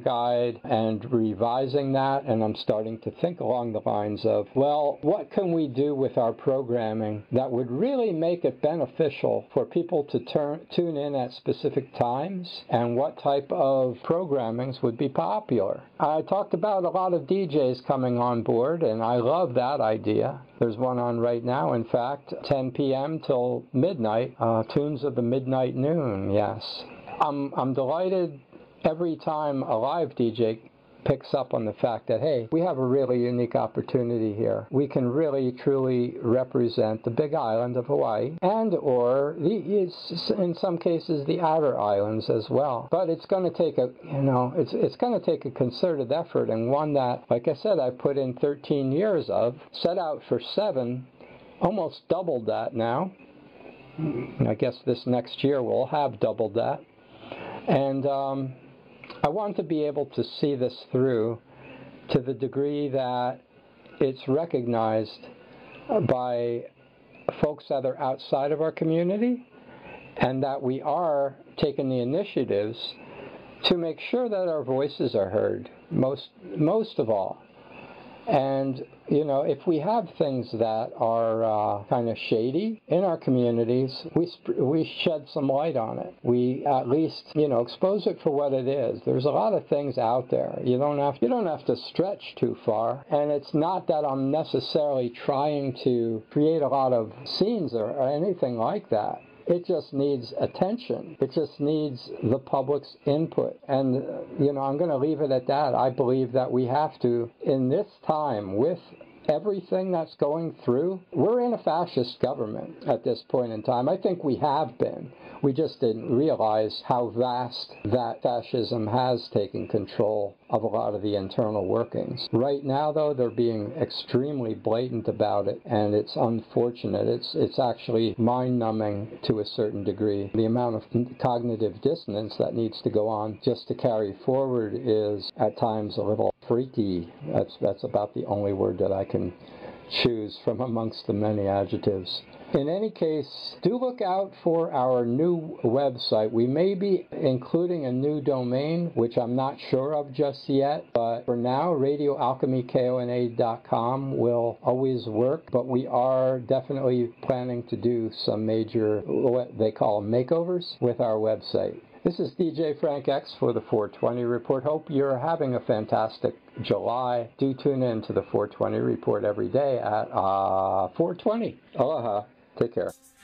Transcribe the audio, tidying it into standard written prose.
guide and revising that, and I'm starting to think along the lines of, well, what can we do with our programming that would really make it beneficial for people to tune in at specific times, and what type of programmings would be popular. I talked about a lot of DJs coming on board, and I love that idea. There's one on right now, in fact, 10 p.m. till midnight, Tunes of the Midnight Noon, yes. I'm delighted every time a live DJ picks up on the fact that, hey, we have a really unique opportunity here. We can really, truly represent the Big Island of Hawaii, and or in some cases the outer islands as well. But it's going to take it's going to take a concerted effort, and one that, like I said, I've put in 13 years of, set out for 7, almost doubled that now. I guess this next year we'll have doubled that. And I want to be able to see this through to the degree that it's recognized by folks that are outside of our community, and that we are taking the initiatives to make sure that our voices are heard, most of all. And, if we have things that are kind of shady in our communities, we shed some light on it. We at least, expose it for what it is. There's a lot of things out there. You don't have to stretch too far. And it's not that I'm necessarily trying to create a lot of scenes or anything like that. It just needs attention. It just needs the public's input. And, I'm going to leave it at that. I believe that we have to, in this time, with everything that's going through, we're in a fascist government at this point in time. I think we have been. We just didn't realize how vast that fascism has taken control of a lot of the internal workings. Right now, though, they're being extremely blatant about it, and it's unfortunate. It's actually mind-numbing to a certain degree. The amount of cognitive dissonance that needs to go on just to carry forward is, at times, a little freaky. That's about the only word that I can choose from amongst the many adjectives. In any case, do look out for our new website. We may be including a new domain, which I'm not sure of just yet, but for now, radioalchemykona.com will always work, but we are definitely planning to do some major, what they call makeovers, with our website. This is DJ Frank X for the 420 Report. Hope you're having a fantastic July. Do tune in to the 420 Report every day at 420. Aloha. Take care.